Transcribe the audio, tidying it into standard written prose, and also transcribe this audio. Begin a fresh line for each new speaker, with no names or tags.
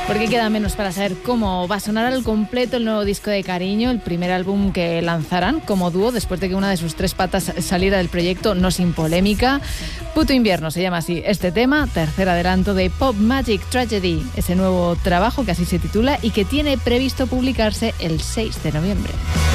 Porque queda menos para saber cómo va a sonar al completo el nuevo disco de Cariño, el primer álbum que lanzarán como dúo después de que una de sus 3 patas saliera del proyecto No Sin Polémica. Puto Invierno se llama así este tema, tercer adelanto de Pop Magic Tragedy, ese nuevo trabajo que así se titula y que tiene previsto publicarse el 6 de noviembre.